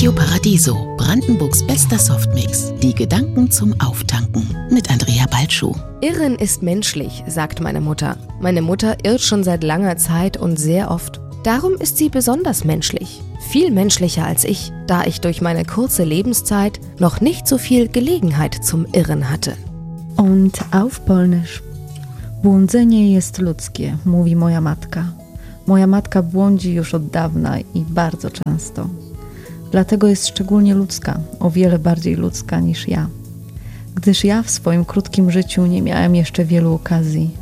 Radio Paradiso, Brandenburgs bester Softmix. Die Gedanken zum Auftanken mit Andrea Balschuh. Irren ist menschlich, sagt meine Mutter. Meine Mutter irrt schon seit langer Zeit und sehr oft. Darum ist sie besonders menschlich. Viel menschlicher als ich, da ich durch meine kurze Lebenszeit noch nicht so viel Gelegenheit zum Irren hatte. Und auf Polnisch. Błądzenie jest ludzkie, mówi moja matka. Moja matka błądzi już od dawna i bardzo często. Dlatego jest szczególnie ludzka, o wiele bardziej ludzka niż ja. Gdyż ja w swoim krótkim życiu nie miałem jeszcze wielu okazji,